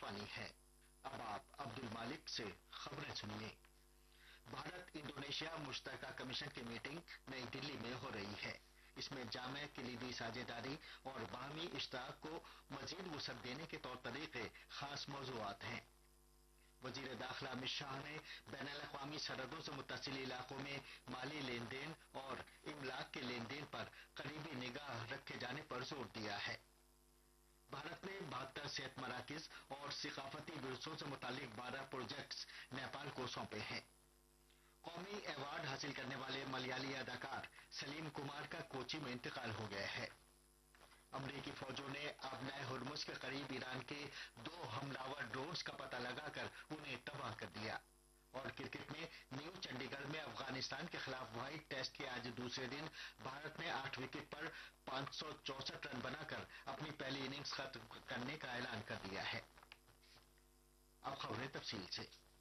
आकाशवाणी है। अब आप अब्दुल मालिक से खबरें सुनिए। भारत इंडोनेशिया मुश्तरका कमीशन की मीटिंग नई दिल्ली में हो रही है। इसमें जामे किलीदी साझेदारी और बाहमी इश्तराक को मजीद वसअत देने के तौर तरीके खास मौजूआत हैं। वजीर दाखिला अमित शाह ने बैनुल-अक़वामी सरहदों से मुत्तसिल इलाकों में माली लेन देन और इमलाक के लेन देन पर करीबी निगाह रखे जाने पर जोर दिया है। भारत ने 72 सेहत मराकिज और सिकाफती विरसों से मुतालिक 12 प्रोजेक्ट्स नेपाल को सौंपे हैं। कौमी अवार्ड हासिल करने वाले मलयाली अदाकार सलीम कुमार का कोची में इंतकाल हो गया है। अमरीकी फौजों ने आबनाए हुर्मुज के करीब ईरान के 2 हमलावर ड्रोन्स का पता लगाकर उन्हें तबाह कर दिया। और क्रिकेट में न्यू चंडीगढ़ में अफगानिस्तान के खिलाफ व्हाइट टेस्ट के आज दूसरे दिन भारत ने 8 विकेट पर 564 रन बनाकर अपनी पहली इनिंग्स खत्म करने का ऐलान कर दिया है। अब खबरें तफसील से।